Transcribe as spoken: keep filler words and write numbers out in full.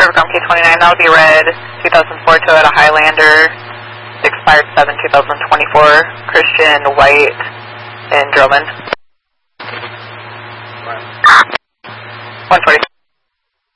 River Gum K twenty-nine, that would be red, two thousand four Toyota Highlander, expired seven two thousand twenty-four, Christian White in Drummond. one forty.